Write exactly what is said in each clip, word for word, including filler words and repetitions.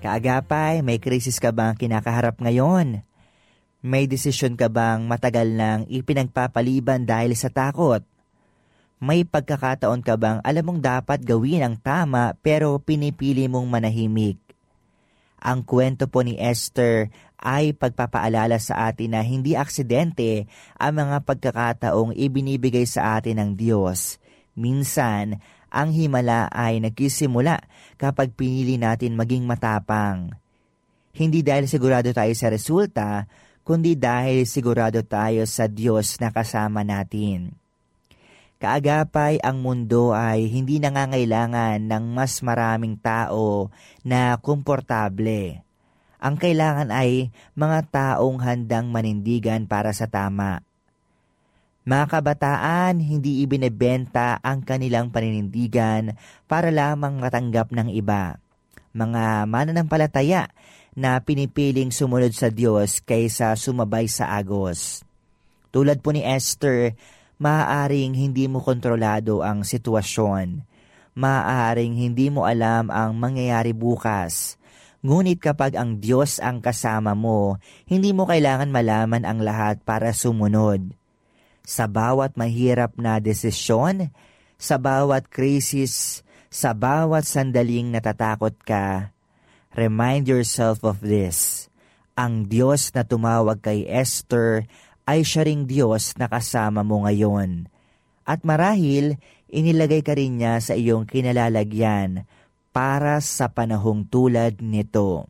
Kaagapay, may krisis ka bang kinakaharap ngayon? May desisyon ka bang matagal nang ipinagpapaliban dahil sa takot? May pagkakataon ka bang alam mong dapat gawin ang tama pero pinipili mong manahimik? Ang kwento po ni Esther ay pagpapaalala sa atin na hindi aksidente ang mga pagkakataong ibinibigay sa atin ng Diyos. Minsan, ang himala ay nagsisimula kapag pinili natin maging matapang. Hindi dahil sigurado tayo sa resulta, kundi dahil sigurado tayo sa Diyos na kasama natin. Kaagapay, ang mundo ay hindi nangangailangan ng mas maraming tao na komportable. Ang kailangan ay mga taong handang manindigan para sa tama. Mga kabataan, hindi ibinebenta ang kanilang paninindigan para lamang matanggap ng iba. Mga mananampalataya na pinipiling sumunod sa Diyos kaysa sumabay sa agos. Tulad po ni Esther, maaaring hindi mo kontrolado ang sitwasyon. Maaaring hindi mo alam ang mangyayari bukas. Ngunit kapag ang Diyos ang kasama mo, hindi mo kailangan malaman ang lahat para sumunod. Sa bawat mahirap na desisyon, sa bawat krisis, sa bawat sandaling natatakot ka, remind yourself of this. Ang Diyos na tumawag kay Esther ay siya ring Diyos na kasama mo ngayon. At marahil, inilagay ka rin niya sa iyong kinalalagyan para sa panahong tulad nito.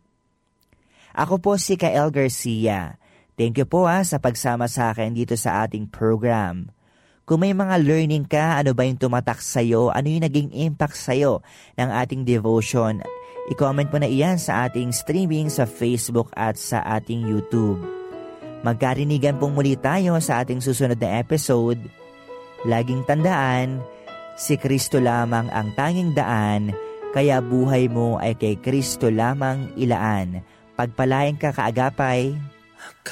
Ako po si Kael Garcia. Thank you po ha, sa pagsama sa akin dito sa ating program. Kung may mga learning ka, ano ba yung tumatak sa'yo, ano yung naging impact sa'yo ng ating devotion, i-comment mo na iyan sa ating streaming sa Facebook at sa ating YouTube. Magkarinigan pong muli tayo sa ating susunod na episode. Laging tandaan, si Kristo lamang ang tanging daan, kaya buhay mo ay kay Kristo lamang ilaan. Pagpalain ka kaagapay.